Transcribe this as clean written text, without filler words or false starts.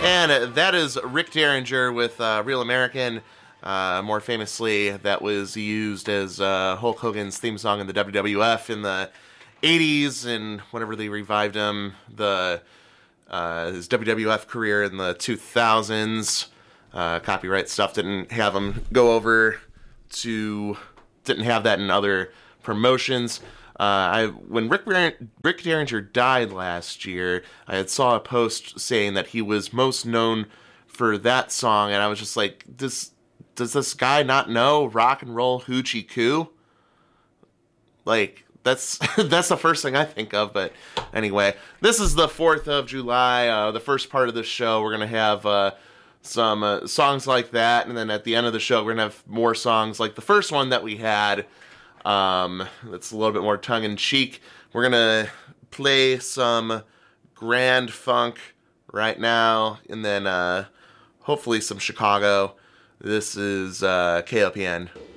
And that is Rick Derringer with Real American. More famously, that was used as Hulk Hogan's theme song in the WWF in the 80s, and whenever they revived him, his WWF career in the 2000s. Copyright stuff didn't have him go over to... didn't have that in other promotions. When Rick Derringer died last year, I had saw a post saying that he was most known for that song, and I was just like, does this guy not know Rock and Roll Hoochie Coo? Like, that's that's the first thing I think of. But anyway, this is the 4th of July. The first part of the show, we're going to have some songs like that, and then at the end of the show, we're going to have more songs like the first one that we had. That's a little bit more tongue-in-cheek. We're going to play some Grand Funk right now, and then hopefully some Chicago. This is KOPN.